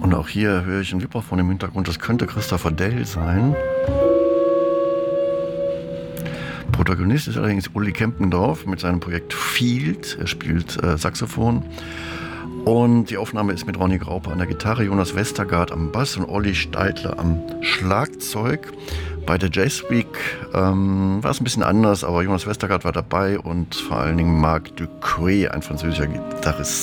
Und auch hier höre ich ein Vibraphon im Hintergrund. Das könnte Christopher Dell sein. Protagonist ist allerdings Uli Kempendorf mit seinem Projekt Field. Er spielt Saxophon. Und die Aufnahme ist mit Ronny Graupe an der Gitarre, Jonas Westergaard am Bass und Olli Steidler am Schlagzeug. Bei der Jazz Week war es ein bisschen anders, aber Jonas Westergaard war dabei und vor allen Dingen Marc Ducré, ein französischer Gitarrist.